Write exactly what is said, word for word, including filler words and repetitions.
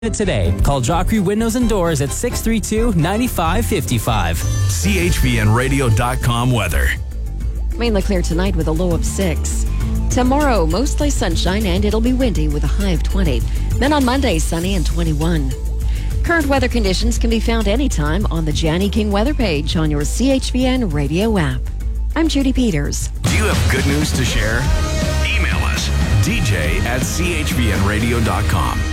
Today, call Joffrey Windows and Doors at six three two, nine five five five. C H V N radio dot com weather. Mainly clear tonight with a low of six. Tomorrow, mostly sunshine and it'll be windy with a high of twenty. Then on Monday, sunny and twenty-one. Current weather conditions can be found anytime on the Janny King weather page on your C H V N radio app. I'm Judy Peters. Do you have good news to share? Email us, D J at C H V N radio dot com.